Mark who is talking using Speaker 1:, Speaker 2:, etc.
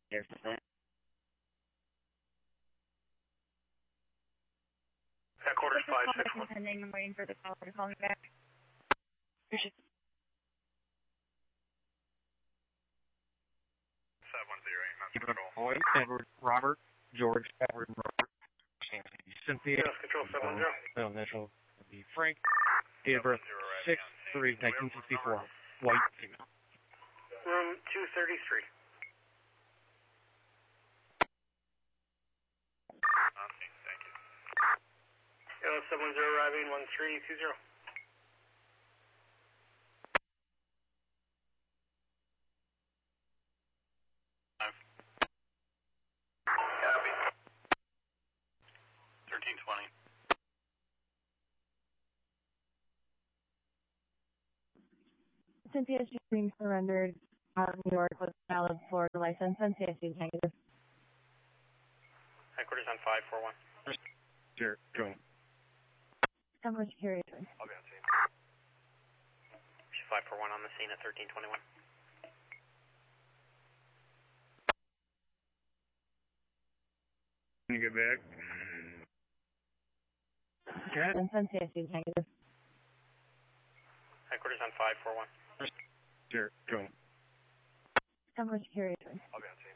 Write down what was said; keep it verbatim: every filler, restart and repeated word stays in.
Speaker 1: Yes.
Speaker 2: Headquarters five six one.
Speaker 3: Pending. I'm waiting for the caller to call me back.
Speaker 2: seven one zero eight, Master Control.
Speaker 1: Boyd, Edward, Robert, George, Edward, Robert, Cynthia.
Speaker 2: Yes, Control seven one zero.
Speaker 1: Middle initial would be Frank. Date of birth six three nineteen sixty-four. White female.
Speaker 2: Room two thirty-three. Okay, thank you. L seven one zero arriving one three two zero. Copy. thirteen twenty.
Speaker 3: Cynthia, she's being surrendered out of New York with valid Florida license. Cynthia, she's negative.
Speaker 2: Headquarters on five four one.
Speaker 1: Sure, join.
Speaker 3: Summer security.
Speaker 2: I'll be on scene. She's five four one on the scene at thirteen twenty-one.
Speaker 1: Can you get back? Cat?
Speaker 3: And Cynthia, she's negative.
Speaker 2: Headquarters on five four one.
Speaker 1: Sure, join.
Speaker 3: Summer security.
Speaker 2: I'll be on scene.